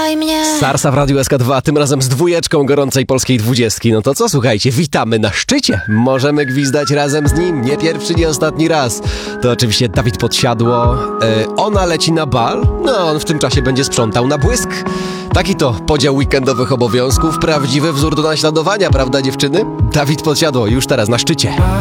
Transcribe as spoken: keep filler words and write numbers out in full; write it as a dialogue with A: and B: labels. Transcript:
A: Kochaj mnie.
B: Sarsa w Radiu S K dwa, tym razem z dwójeczką gorącej polskiej dwudziestki. No to co, słuchajcie, witamy na szczycie. Możemy gwizdać razem z nim, nie pierwszy, nie ostatni raz. To oczywiście Dawid Podsiadło. Yy, ona leci na bal, no on w tym czasie będzie sprzątał na błysk. Taki to podział weekendowych obowiązków, prawdziwy wzór do naśladowania, prawda dziewczyny? Dawid Podsiadło już teraz na szczycie.